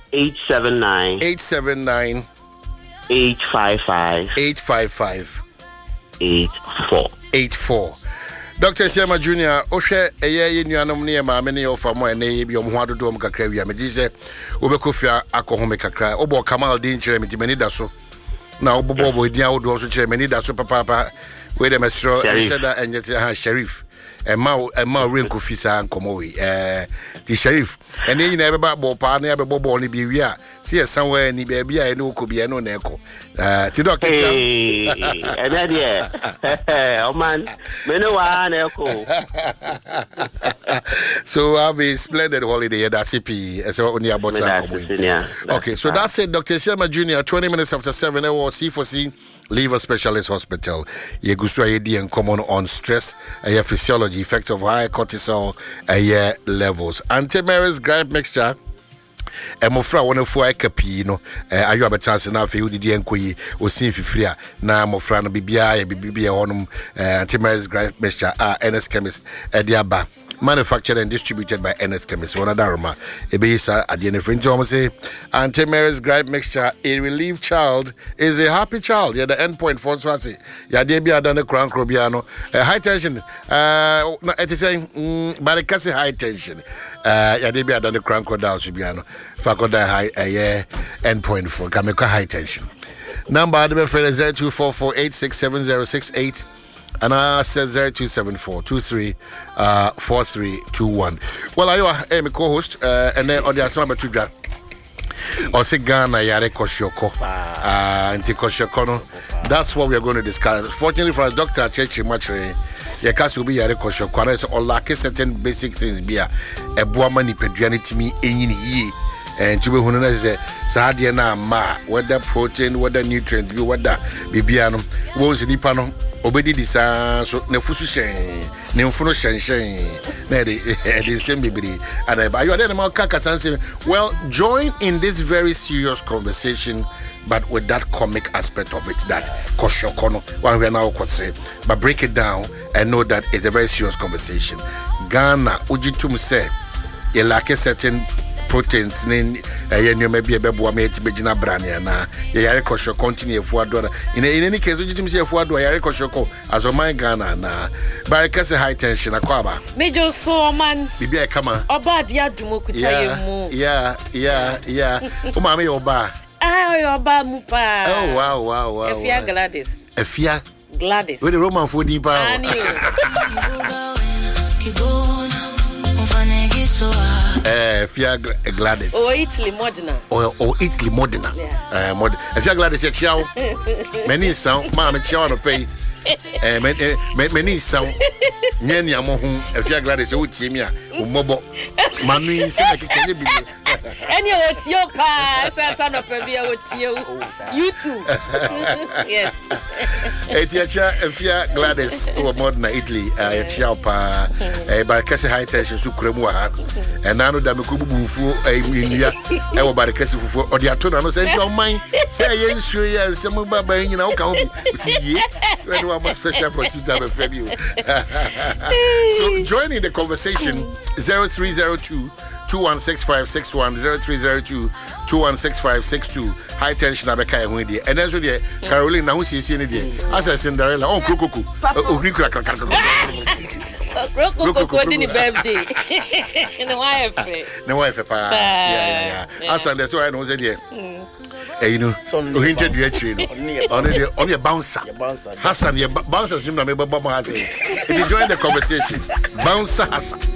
879 879 855 855 84. Dr. Siama Junior, Oshe, Eye, Nuanum near Mammy of Famo and Nabi Omwado Dom Kakavia, Medise, Ubekofia, Akohome Kakra, Obo Kamal Din Cheremi, Menidaso. Now, Bobo, Diao, also Cheremi, Daso Papa, wait a mesro, and said that, and yet, Sheriff. And ma Rinko Fisa and Komoe, the sheriff, and then you never bought partner, never bought only be we are. See us somewhere in the baby, I know could be a no echo. To Doctor, hey, and that, yeah, oh man, Menoa echo. So have a splendid holiday at CP, so only about okay, so that's it, Dr. Siama Jr., 20 minutes after 7 hours, C4C. Liver Specialist Hospital. Yeguswa yedi and common on stress, physiology, effect of high cortisol, levels. Anti-Mary's gripe mixture. Mofra one for capino. Are you a chance enough? You did enquire or see if you na mofra no bibia honum Anti-Mary's gripe mixture. NS Chemist Ediaba. Manufactured and distributed by NS Chemist. One Daruma. Ebisa at the end of French. Anti-Mary's gripe mixture. A relieved child is a happy child. Yeah, the end point for Swasi. Yeah, Debia done the crown crobiano. High tension. It is saying, Baricasi high tension. Yeah, Debia done the crown crowd Subiano. Fakoda high end point for Kameka high tension. Number the friend is 0244867068. And I said 0274-23-4321. Well, I am my co-host, and then on the Asma to Jack. Or say Ghana Yare Koshoko. And Koshoko. That's what we are going to discuss. Fortunately for us, Dr. Chechi Machre, Yakas will be Yare Koshoko. Or lack certain basic things be a boamani pedrianity me in ye. And to be who knows Sadiana ma, whether protein, whether nutrients, be whether Bibiano, was in Nipano. Obedi disa so nefusu shen nemfuno shen na the same bibiri and you are then kaka say well join in this very serious conversation but with that comic aspect of it that koshokono one we are now say but break it down and know that it's a very serious conversation. Ghana ujitum say you lack a certain proteins nin you may be a baby mate begina brania na yare kosho continue for in any case you say for yare kosho as my Ghana na baraka say high tension akwaba major so man bibia kama oba dia dumo kutaye mu yeah o ma me oba oba mu pa oh wow Efia Gladys with the Roman food deep Fia Gladys. Or Italy Modena. Or Italy Modena. Fia Gladys, a chow. Many sound, Mamma chow to pay. Many sound. Many among Fia Gladys, old Timia, Mobo. Mammy, say, can you be? And you're your pass, son of a beer with you. You too. Yes. Etiacha, Fia Gladys, or Modena, Italy, a chow pa, by Cassie High Tension, Sukremua, and Nano Damakubu for a India, by the Cassie for or the Atona, no sense of mine. Say, yes, sure, yes, some of my, you know, can't see, when one was special prosecutor of February. So, joining the conversation 0302. 216561 0302-216562 high tension abeka e hu die and then so die Caroline na hu sie ne die as Cinderella on krokoku krikra Kroko did birthday no wife pa yeah as and so I know say die you know ohinje die achire no on the bouncer Hassan the bouncers nim na me baba Hassan if you join the conversation bouncer Hassan